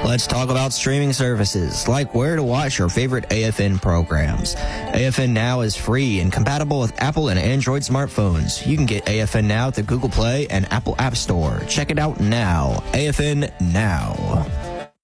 Let's talk about streaming services, like where to watch your favorite AFN programs. AFN Now is free and compatible with Apple and Android smartphones. You can get AFN Now at the Google Play and Apple App Store. Check it out now. AFN Now.